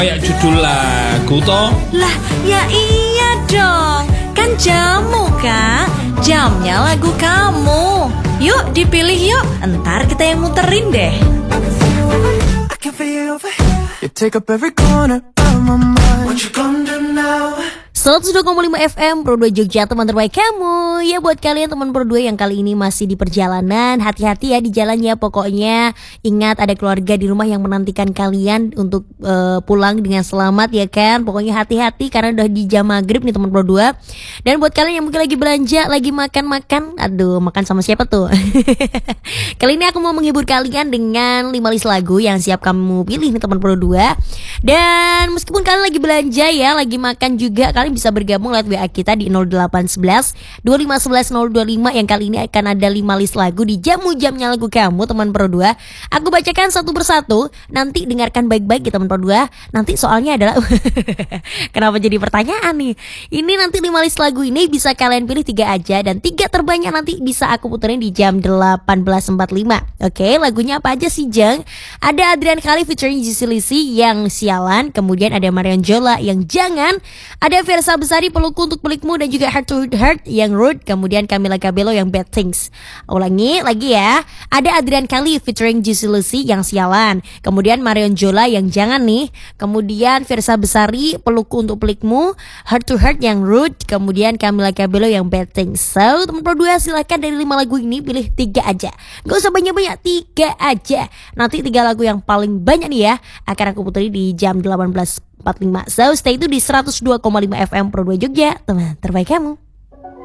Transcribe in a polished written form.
Kayak judul lagu toh. Lah, ya iya dong. Kan jamu, Kak. Jamnya lagu kamu. Yuk dipilih yuk. Entar kita yang muterin deh. I can feel it. You take up every corner of my mind. What you gonna do now? 102,5 FM Pro 2 Jogja, teman terbaik kamu. Ya buat kalian teman Pro 2 yang kali ini masih di perjalanan, hati-hati ya di jalan ya. Pokoknya ingat ada keluarga di rumah yang menantikan kalian untuk pulang dengan selamat ya kan. Pokoknya hati-hati karena udah di jam maghrib nih teman Pro 2. Dan buat kalian yang mungkin lagi belanja, lagi makan-makan, aduh makan sama siapa tuh? Kali ini aku mau menghibur kalian dengan 5 list lagu yang siap kamu pilih nih teman Pro 2. Dan meskipun kalian lagi belanja ya, lagi makan juga, kalian bisa bergabung lewat WA kita di 0811 2511 025 yang kali ini akan ada 5 list lagu di jamu-jamnya lagu kamu teman Pro 2. Aku bacakan satu persatu, nanti dengarkan baik-baik ya teman Pro 2. Nanti soalnya adalah kenapa jadi pertanyaan nih? Ini nanti 5 list lagu ini bisa kalian pilih 3 aja dan 3 terbanyak nanti bisa aku puterin di jam 18.45. Oke, lagunya apa aja sih Jeng? Ada Adrian Khalif featuring Juicy Lizzy yang Sialan, kemudian ada Marion Jola yang Jangan, ada Versa Besari Pelukku Untuk Pelikmu dan juga Heart to Heart yang Rude, kemudian Camila Cabello yang Bad Things. Ulangi lagi ya, ada Adrian Khalif featuring Juicy Lizzy yang Sialan, kemudian Marion Jola yang Jangan nih, kemudian Versa Besari Pelukku Untuk Pelikmu, Heart to Heart yang Rude, kemudian Camila Cabello yang Bad Things. So teman Pro 2 silahkan dari 5 lagu ini pilih 3 aja, gak usah banyak-banyak, 3 aja. Nanti 3 lagu yang paling banyak nih ya akan aku puteri di jam 18.45. So stay itu di 102,5 FM Pro 2 Jogja, teman terbaik kamu.